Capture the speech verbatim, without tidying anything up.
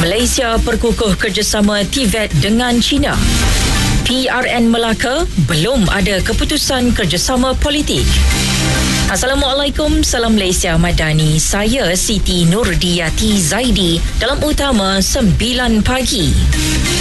Malaysia perkukuh kerjasama T V E T dengan China. P R N Melaka belum ada keputusan kerjasama politik. Assalamualaikum, salam Malaysia Madani. Saya Siti Nurdiyati Zaidi dalam Utama sembilan pagi.